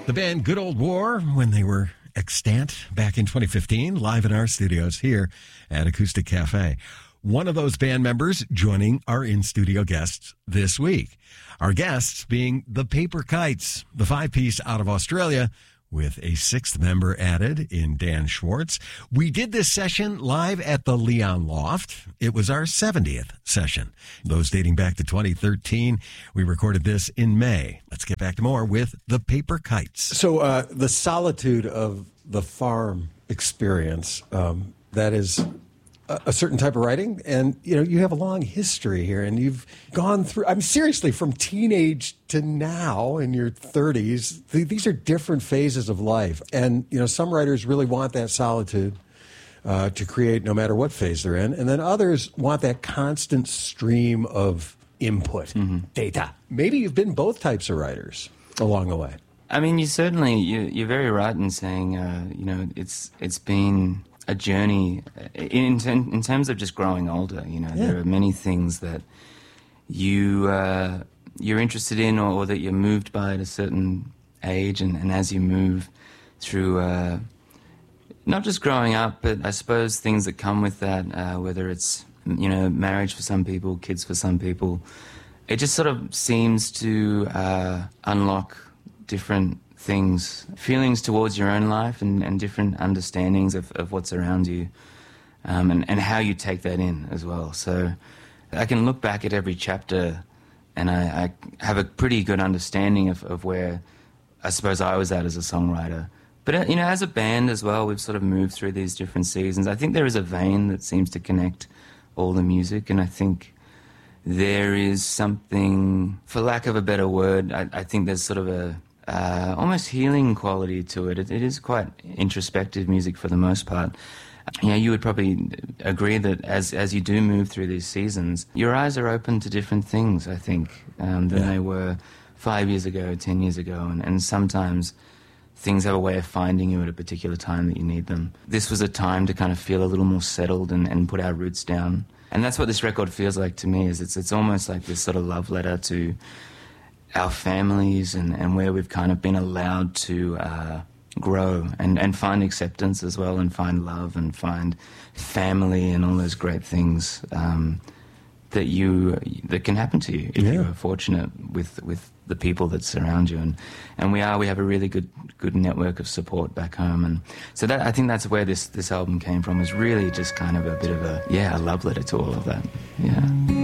The band Good Old War, when they were extant back in 2015, live in our studios here at Acoustic Cafe. One of those band members joining our in-studio guests this week. Our guests being the Paper Kites, the five-piece out of Australia, with a sixth member added in Dan Schwartz. We did this session live at the Leon Loft. It was our 70th session. Those dating back to 2013. We recorded this in May. Let's get back to more with the Paper Kites. So the solitude of the farm experience, that is a certain type of writing, and you have a long history here, and you've gone through, seriously, from teenage to now in your 30s. These are different phases of life, and some writers really want that solitude to create no matter what phase they're in, and then others want that constant stream of input, data. Maybe you've been both types of writers along the way. You're very right in saying it's been a journey in terms of just growing older. There are many things that you're interested in or that you're moved by at a certain age, and as you move through not just growing up, but I suppose things that come with that, whether it's marriage for some people, kids for some people, it just sort of seems to unlock different things, feelings towards your own life, and different understandings of what's around you, and how you take that in as well. So I can look back at every chapter and I have a pretty good understanding of where I suppose I was at as a songwriter. But as a band as well, we've sort of moved through these different seasons. I think there is a vein that seems to connect all the music, and I think there is something, for lack of a better word, I think there's sort of a almost healing quality to it. It is quite introspective music for the most part. You would probably agree that as you do move through these seasons, your eyes are open to different things, I think, than they were 5 years ago, 10 years ago, and sometimes things have a way of finding you at a particular time that you need them. This was a time to kind of feel a little more settled and put our roots down. And that's what this record feels like to me, is it's almost like this sort of love letter to our families and where we've kind of been allowed to grow and find acceptance as well, and find love and find family and all those great things that can happen to you if you are fortunate with the people that surround you. And we have a really good network of support back home. And so I think that's where this album came from, is really just kind of a bit of a love letter to all of that. Yeah.